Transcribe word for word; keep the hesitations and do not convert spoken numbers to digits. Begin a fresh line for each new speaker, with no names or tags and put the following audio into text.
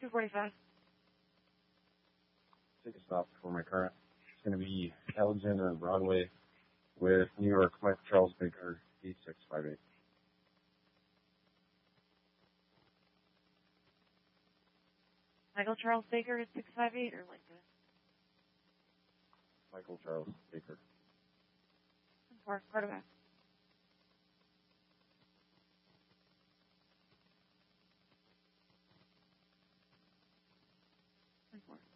two forty-five.
Take a stop for my current. It's going to be Alexander and Broadway with New York, Mike Charles Baker, eight six five eight.
Michael Charles Baker is six five eight or like that?
Michael Charles Baker.
Four, quarterback. Four.